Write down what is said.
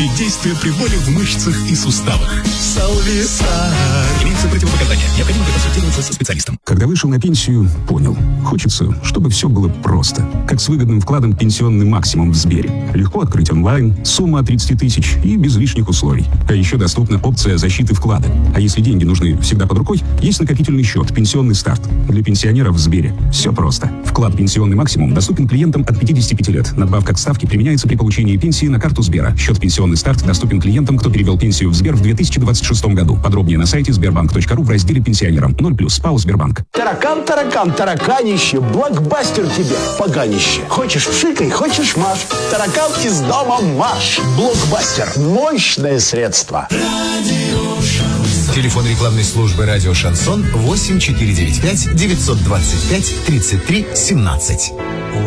облегчающие действия при боли в мышцах и суставах. Салвисар. Имеется противопоказания. Необходимо проконсультироваться со специалистом. Когда вышел на пенсию, понял. Хочется, чтобы все было просто. Как с выгодным вкладом «Пенсионный максимум» в Сбере. Легко открыть онлайн, сумма от 30 тысяч и без лишних условий. А еще доступна опция защиты вклада. А если деньги нужны всегда под рукой, есть накопительный счет «Пенсионный старт». Для пенсионеров в Сбере все просто. Вклад «Пенсионный максимум» доступен клиентам от 55 лет. Надбавка к ставке применяется при получении пенсии на карту Сбера. Счет «Пенсионный старт» доступен клиентам, кто перевел пенсию в Сбер в 2026 году. Подробнее на сайте sberbank.ru в разделе «Пенсионерам». 0+. ПАО «Сбербанк». Таракан, тараканище, блокбастер тебе, поганище. Хочешь пшикай, хочешь маш. Таракан из дома марш. Блокбастер. Мощное средство. Телефон рекламной службы «Радио Шансон» 8495 925 33 17.